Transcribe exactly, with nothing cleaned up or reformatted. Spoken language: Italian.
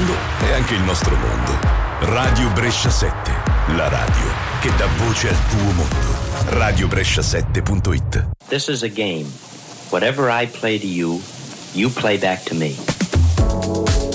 mondo è anche il nostro mondo. Radio Brescia sette, la radio che dà voce al tuo mondo. radio brescia sette punto it. This is a game. Whatever I play to you, you play back to me.